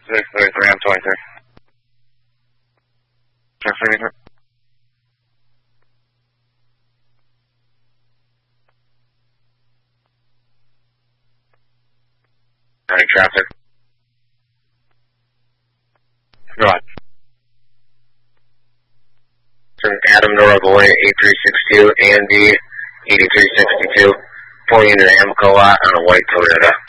633, I'm 23. Transfer. Alright, traffic. Go on. From Adam Noravoy, 8362, Andy, 8362, pulling into the Amoco lot on a white Toyota.